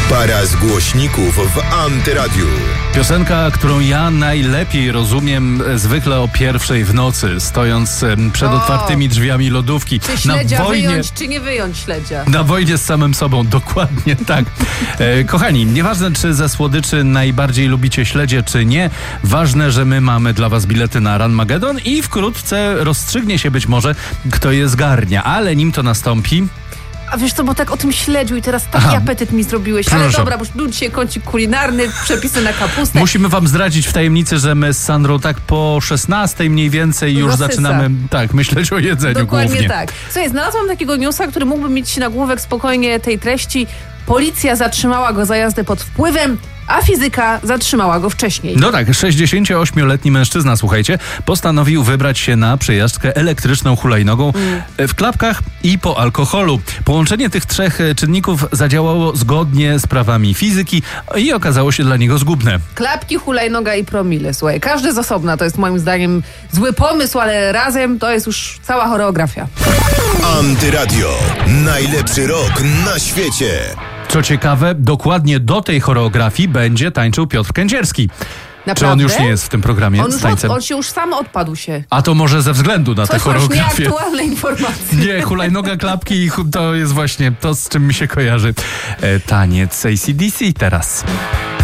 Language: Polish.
Para z głośników w Antyradiu. Piosenka, którą ja najlepiej rozumiem zwykle o 1:00 w nocy, stojąc przed otwartymi drzwiami lodówki. Czy śledzia wyjąć, czy nie wyjąć śledzia? Na wojnie z samym sobą, dokładnie tak. Kochani, nieważne czy ze słodyczy najbardziej lubicie śledzie, czy nie, ważne, że my mamy dla was bilety na Ranmagedon i wkrótce rozstrzygnie się być może, kto je zgarnia, ale nim to nastąpi... A wiesz co, bo tak o tym śledziu i teraz taki apetyt mi zrobiłeś. Proszę. Ale dobra, bo już był dzisiaj kącik kulinarny, przepisy na kapustę. Musimy wam zdradzić w tajemnicy, że my z Sandrą tak po 16:00 mniej więcej już zaczynamy myśleć o jedzeniu. Dokładnie głównie. tak. Słuchaj, znalazłam takiego newsa, który mógłby mieć nagłówek spokojnie tej treści. Policja zatrzymała go za jazdę pod wpływem, a fizyka zatrzymała go wcześniej. No tak, 68-letni mężczyzna, słuchajcie, postanowił wybrać się na przejażdżkę elektryczną hulajnogą w klapkach i po alkoholu. Połączenie tych trzech czynników zadziałało zgodnie z prawami fizyki i okazało się dla niego zgubne. Klapki, hulajnoga i promile. Słuchaj, każdy z osobna to jest moim zdaniem zły pomysł, ale razem to jest już cała choreografia. Antyradio. Najlepszy rok na świecie. Co ciekawe, dokładnie do tej choreografii będzie tańczył Piotr Kędzierski. Naprawdę? Czy on już nie jest w tym programie z tańcem? On się już sam odpadł się. A to może ze względu na tę choreografię. Nieaktualne informacje. Nie, hulajnoga, klapki to jest właśnie to, z czym mi się kojarzy. Taniec AC/DC teraz.